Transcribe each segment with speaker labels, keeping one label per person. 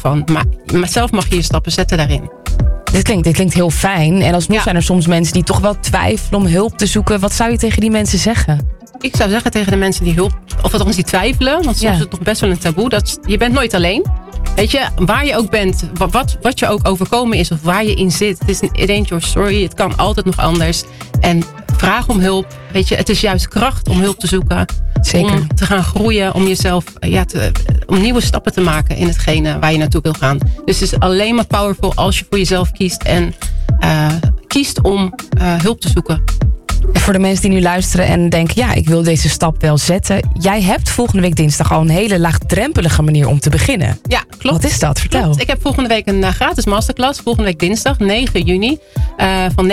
Speaker 1: van. Maar zelf mag je stappen zetten daarin.
Speaker 2: Dit klinkt heel fijn. En alsnog zijn er soms mensen die toch wel twijfelen om hulp te zoeken. Wat zou je tegen die mensen zeggen?
Speaker 1: Ik zou zeggen tegen de mensen die hulp, of althans die twijfelen, want soms is het toch best wel een taboe, je bent nooit alleen. Weet je, waar je ook bent, wat je ook overkomen is of waar je in zit. It ain't your story, het kan altijd nog anders. En vraag om hulp. Weet je, het is juist kracht om hulp te zoeken.
Speaker 2: Zeker.
Speaker 1: Om te gaan groeien, om jezelf, om nieuwe stappen te maken in hetgene waar je naartoe wil gaan. Dus het is alleen maar powerful als je voor jezelf kiest en kiest om hulp te zoeken.
Speaker 2: Voor de mensen die nu luisteren en denken, ik wil deze stap wel zetten. Jij hebt volgende week dinsdag al een hele laagdrempelige manier om te beginnen.
Speaker 1: Ja, klopt.
Speaker 2: Wat is dat? Vertel.
Speaker 1: Klopt. Ik heb volgende week een gratis masterclass. Volgende week dinsdag, 9 juni. Van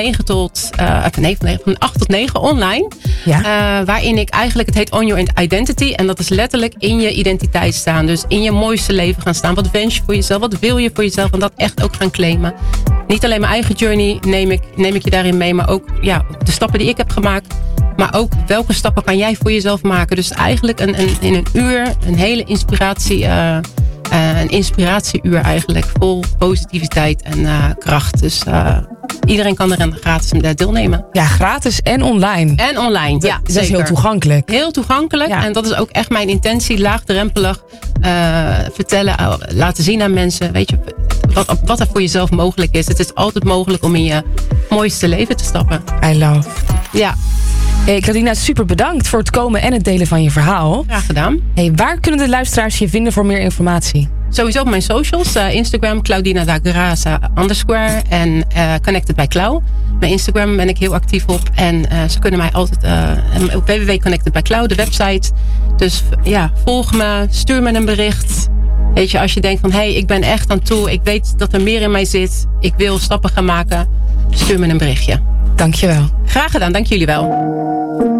Speaker 1: 8 tot 9 online.
Speaker 2: Ja.
Speaker 1: Waarin ik eigenlijk, het heet On Your Identity. En dat is letterlijk in je identiteit staan. Dus in je mooiste leven gaan staan. Wat wens je voor jezelf? Wat wil je voor jezelf? En dat echt ook gaan claimen. Niet alleen mijn eigen journey neem ik je daarin mee. Maar ook de stappen die ik heb gemaakt. Maar ook welke stappen kan jij voor jezelf maken. Dus eigenlijk in een uur een hele inspiratie. Een inspiratieuur eigenlijk. Vol positiviteit en kracht. Dus iedereen kan er gratis deelnemen.
Speaker 2: Ja, gratis en online.
Speaker 1: En online, ja.
Speaker 2: Dat is heel toegankelijk.
Speaker 1: Heel toegankelijk. Ja. En dat is ook echt mijn intentie. Laagdrempelig vertellen, laten zien aan mensen. Weet je, wat er voor jezelf mogelijk is. Het is altijd mogelijk om in je mooiste leven te stappen.
Speaker 2: I love.
Speaker 1: Ja.
Speaker 2: Hey, Claudina, super bedankt voor het komen en het delen van je verhaal.
Speaker 1: Graag gedaan.
Speaker 2: Hey, waar kunnen de luisteraars je vinden voor meer informatie?
Speaker 1: Sowieso op mijn socials. Instagram, Claudina da Graça _ en Connected by Clau. Mijn Instagram ben ik heel actief op. En ze kunnen mij altijd op www.connectedbyclau, de website. Dus volg me, stuur me een bericht. Weet je, als je denkt van, ik ben echt aan toe. Ik weet dat er meer in mij zit. Ik wil stappen gaan maken. Stuur me een berichtje.
Speaker 2: Dankjewel.
Speaker 1: Graag gedaan, dank jullie wel.